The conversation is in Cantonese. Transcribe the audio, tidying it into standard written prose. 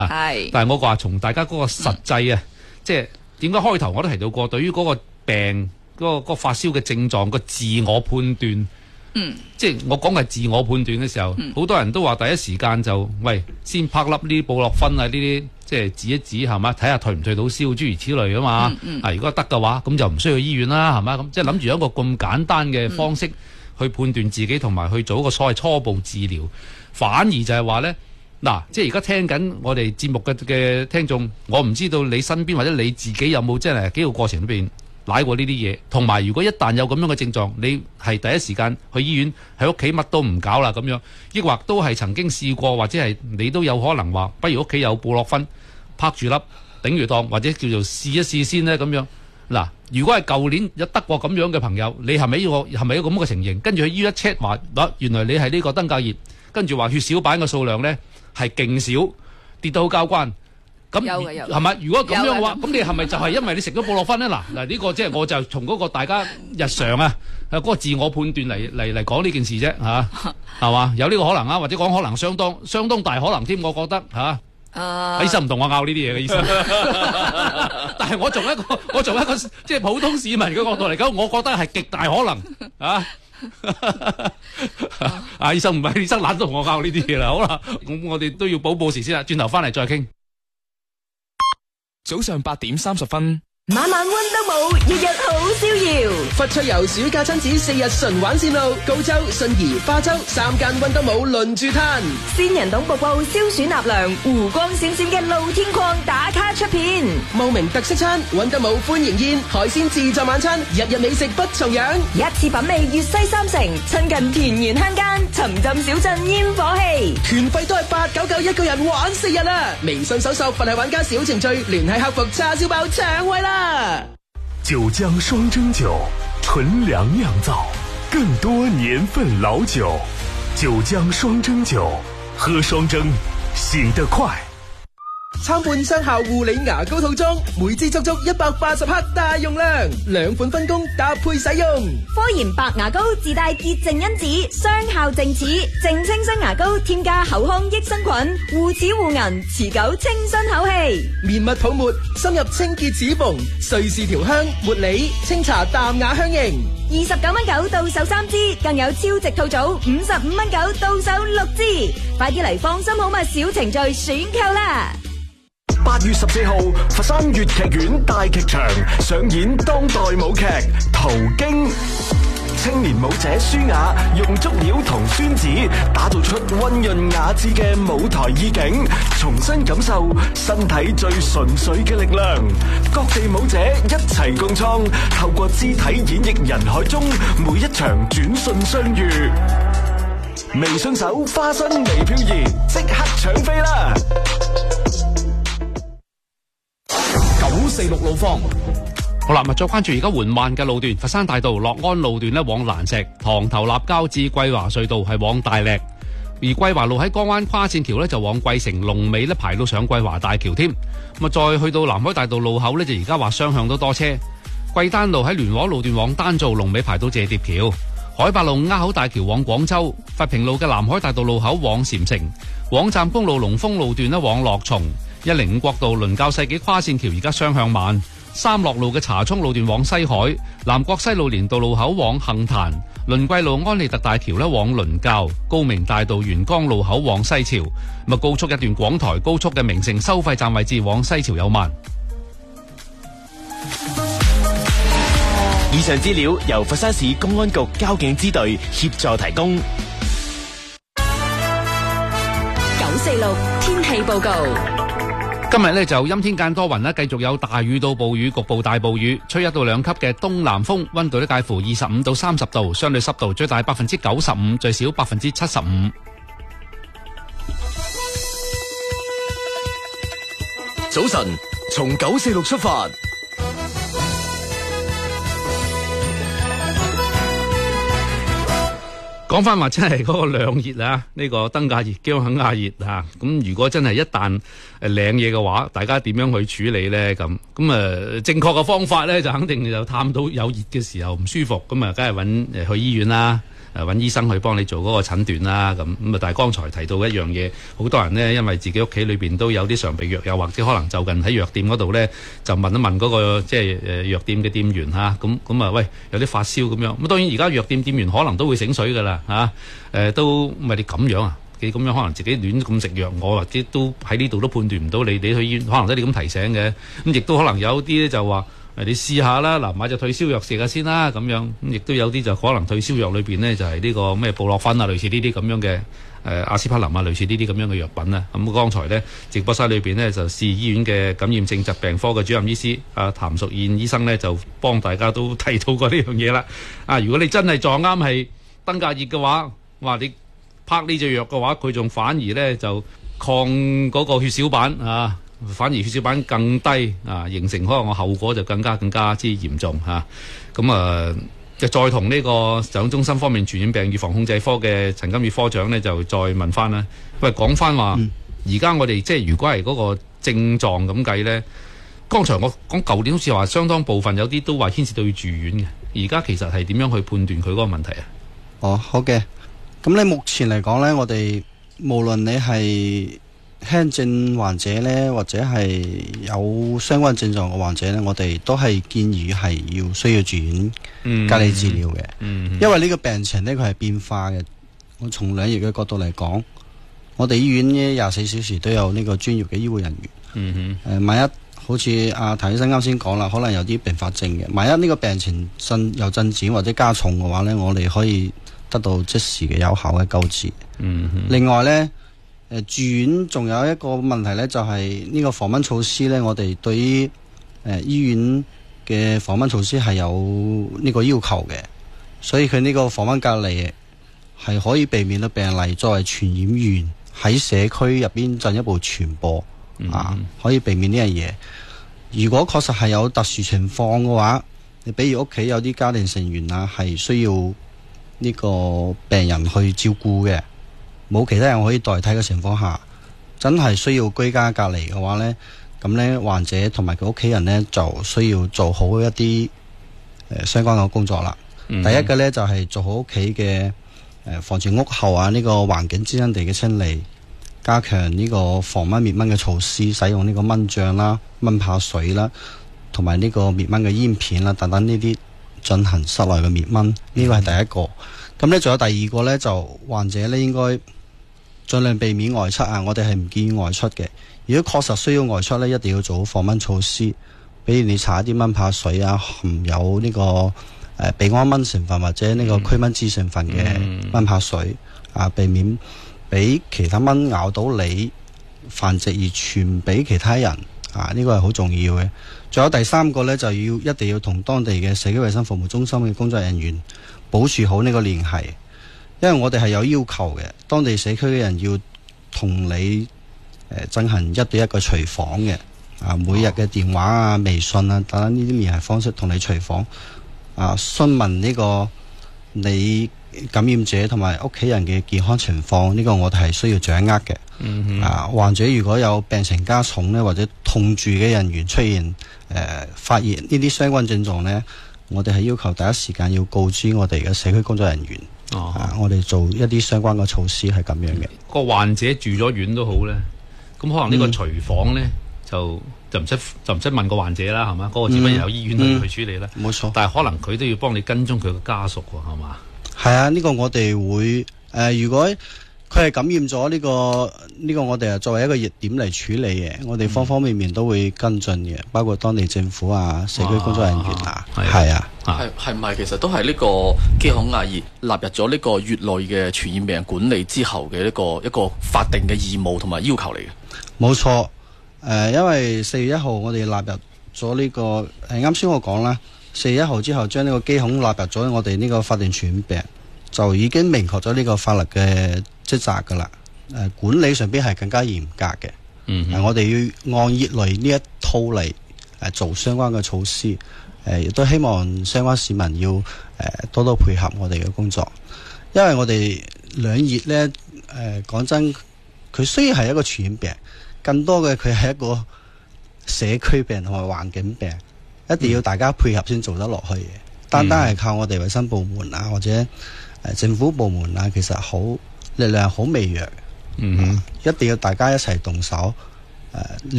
係， 但係我話從大家嗰個實際啊，即係點解開頭我都提到過，對於嗰個病嗰個發燒嘅症狀個自我判斷。即係我講係自我判斷嘅時候，好多人都話第一時間就先拍粒呢啲布洛芬啊，呢啲即係指一指係嘛，睇下退唔退到燒，諸如此類啊嘛。如果得嘅話，咁就唔需要去醫院啦，係嘛？咁即係諗住有一個咁簡單嘅方式去判斷自己，同埋去做一個所謂初步治療。反而就係話呢，嗱，即係而家聽緊我哋節目嘅聽眾，我唔知道你身邊或者你自己有冇即係幾個過程裏邊舐過呢啲嘢，同埋如果一旦有咁樣嘅症狀，你係第一時間去醫院，喺屋企乜都唔搞啦咁樣，抑或都係曾經試過，或者係你都有可能話，不如屋企有布洛芬，拍住粒頂住檔，或者叫做試一試先呢咁樣。嗱，如果係舊年有得過咁樣嘅朋友，你係咪一個咁嘅情形？跟住去醫院一 check 話，原來你係呢個登革熱，跟住話血小板嘅數量呢係勁少，跌到好交關。咁係咪？如果咁樣嘅話，咁你係咪就係因為你食咗布洛芬咧？嗱，呢個即係我就從嗰個大家日常啊，嗰個自我判斷嚟講呢件事啫嚇，係嘛？有呢個可能啊，或者講可能相當大可能添，我覺得嚇。醫生唔同我拗呢啲嘢嘅醫生，但係我從一個即係普通市民嘅角度嚟講，我覺得係極大可能啊！醫生唔係醫生懶得同我拗呢啲嘢啦。好啦，咁我哋都要報時先啦，轉頭翻嚟再傾。 早上8:30， 晚晚溫都冇，日日好逍遙。 佛趣遊暑假親子4日純玩線路，高州、信宜、花州3間溫都冇輪住攤。 仙人洞瀑布消暑納涼，湖光閃閃嘅露天礦打卡出片。 茂名特色餐，溫都冇歡迎宴，海鮮自助晚餐，日日美食不重樣。 一次品味粵西三城，親近田園鄉間，沉浸小鎮煙火氣。 團費都係899一個人玩4日啊！微信搜索佛系玩家小程序，聯繫客服叉燒包搶位啦！ 九江雙蒸酒，純糧釀造，更多年份老酒。九江雙蒸酒，喝雙蒸，醒得快。 參半雙效護理牙膏套裝，每支足足180克大容量，2款分工搭配使用。 科研白牙膏自帶潔淨因子，雙效淨齒，淨清新牙膏添加口腔益生菌，護齒護齦，持久清新口氣。 綿密泡沫深入清潔齒縫，瑞士調香茉莉清茶淡雅香型。 29.9到手3支，更有超值套組55.9到手6支，快啲嚟放心好物小程序選購啦 ！8月14號，佛山粵劇院大劇場上演當代舞劇《途經》。青年舞者舒雅用足料同宣子打造出溫潤雅致嘅舞台意境，重新感受身體最純粹嘅力量。各地舞者一齊共創，透過肢體演繹人海中每一場轉瞬相遇。微信搜花生微漂移，即刻搶飛啦 ！946路況。 好啦，再關注而家緩慢嘅路段，佛山大道樂安路段呢往蘭石，塘頭立交至桂華隧道係往大瀝，而桂華路喺江灣跨線橋呢就往桂城，龍尾呢排到上桂華大橋添。再去到南海大道路口呢，就而家話雙向都多車。桂丹路喺聯和路段往丹灶，龍尾排到謝疊橋。海八路鴉口大橋往廣州，佛平路嘅南海大道路口往禪城，廣湛公路龍豐路段呢往樂松。105國道倫教世紀跨線橋而家雙向慢，三樂路嘅查涌路段往西海，南國西路連道路口往杏壇，倫貴路安利特大橋往倫教，高明大道沿江路口往西樵。高速一段廣台高速嘅名城收費站位置往西樵有慢。 以上資料由佛山市公安局交警支隊協助提供。 946天氣報告。 今日呢就陰天間多雲啦，繼續有大雨到暴雨，局部大暴雨，吹1到2級嘅東南風，溫度都介乎25到30度，相對濕度最大95%，最少75%。 早晨，從946出發。 講翻話真係嗰個兩熱啊，呢個登革熱、姜肯亞熱啊，咁如果真係一旦領嘢嘅話，大家點樣去處理呢？咁正確嘅方法呢，就肯定就探到有熱嘅時候唔舒服，咁梗係揾去醫院啦。 揾醫生去幫你做嗰個診斷啦。咁啊，但係剛才提到一樣嘢，好多人呢，因為自己屋企裏邊都有啲常備藥，又或者可能就近喺藥店嗰度呢，就問一問嗰個即係藥店嘅店員嚇，咁啊喂，有啲發燒咁樣。咁當然而家藥店店員可能都會醒水㗎啦嚇，都唔係你咁樣啊。你咁樣可能自己亂咁食藥，我或者都喺呢度都判斷唔到你去醫院，可能都係你咁提醒嘅。咁亦都可能有啲咧就話你試下啦，嗱買隻退燒藥食下先啦咁樣。咁亦都有啲就可能退燒藥裏邊呢，就係呢個咩布洛芬啊，類似呢啲咁樣嘅阿司匹林啊，類似呢啲咁樣嘅藥品啊。咁剛才呢，直播室裏邊呢，就市醫院嘅感染症疾病科嘅主任醫師譚淑燕醫生呢，就幫大家都提到過呢樣嘢啦。如果你真係撞啱係登革熱嘅話，哇你〜拍呢隻藥嘅話，佢仲反而咧就抗嗰個血小板反而血小板更低形成可能個後果就更加之嚴重咁再同呢個疾控中心方面傳染病預防控制科嘅陳金月科長呢，就再問翻啦。喂，講翻話而家我哋即係如果係嗰個症狀咁計呢，剛才我講舊年好似話相當部分有啲都話牽涉到要住院嘅，而家其實係點樣去判斷佢嗰個問題啊？ 哦，好嘅。咁你目前嚟講呢，我哋無論你係輕症患者呢，或者係有相關症狀嘅患者呢，我哋都係建議係需要住院隔離治療嘅。因為呢個病情呢，佢係變化嘅。我從兩業嘅角度嚟講，我哋醫院呢24小時都有呢個專業嘅醫護人員。萬一好似譚醫生啱先講啦，可能有啲併發症嘅，萬一呢個病情有進展或者加重嘅話呢，我哋可以得到即時嘅有效嘅救治。另外呢，住院仲有一個問題呢，就係呢個防蚊措施呢，我哋對於醫院嘅防蚊措施係有呢個要求嘅，所以佢呢個防蚊隔離係可以避免到病例作為傳染源喺社區入邊進一步傳播可以避免呢樣嘢。如果確實係有特殊情況嘅話，你比如屋企有啲家庭成員係需要呢個病人去照顧嘅，冇其他人可以代替嘅情況下，真係需要居家隔離嘅話呢，咁呢患者同埋佢屋企人呢，就需要做好一啲相關嘅工作啦。第一個呢，就係做好屋企嘅防住屋後呢個環境滋生地嘅清理，加強呢個防蚊滅蚊嘅措施，使用呢個蚊帳啦、蚊怕水啦，同埋呢個滅蚊嘅煙片啦等等呢啲進行室內嘅滅蚊，呢個係第一個。咁呢仲有第二個呢，就患者呢應該盡量避免外出我哋係唔建議外出嘅。如果確實需要外出呢，一定要做好防蚊措施，比如你搽一啲蚊怕水含有呢個避安蚊成分或者呢個驅蚊滋成分嘅蚊怕水避免俾其他蚊咬到你繁殖而傳俾其他人呢個係好重要嘅。仲有第三個呢，就一定要同當地嘅社區衛生服務中心嘅工作人員保持好呢個聯繫，因為我哋係有要求嘅，當地社區嘅人要同你進行1對1嘅隨訪嘅每日嘅電話微信等等呢啲聯繫方式同你隨訪詢問呢個你感染者同埋屋企人嘅健康情況，呢個我哋係需要掌握嘅。患者如果有病情加重呢，或者同住嘅人員出現發現呢啲相關症狀呢，我哋係要求第一時間要告知我哋嘅社區工作人員。我哋做一啲相關嘅措施係咁樣嘅。 個患者住咗院都好呢，咁可能呢個隨訪呢，就唔使問個患者啦，係嘛？嗰個只不過有醫院去處理啦。冇錯。但係可能佢都要幫你跟蹤佢嘅家屬喎，係嘛？係啊， 呢個我哋會如果佢係感染咗呢個我哋係作為一個熱點嚟處理嘅，我哋方方面面都會跟進嘅，包括當地政府社區工作人員係唔係其實都係呢個基孔亞熱納入咗呢個乙類嘅傳染病管理之後嘅一個法定嘅義務同埋要求嚟嘅。 冇錯，因為4月1號我哋納入咗呢個啱先我講啦，4月1號之後將呢個基孔納入咗我哋呢個法定傳染病，就已經明確咗呢個法律嘅職責噶啦。管理上邊係更加嚴格嘅。我哋要按乙類呢一套嚟做相關嘅措施。亦都希望相關市民要多多配合我哋嘅工作，因為我哋兩熱呢，講真，佢雖然係一個傳染病，更多嘅佢係一個社區病同埋環境病，一定要大家配合先做得落去嘅。單單係靠我哋衛生部門或者政府部門啊，其實力量好微弱嘅。 嗯哼， 一定要大家一齊動手，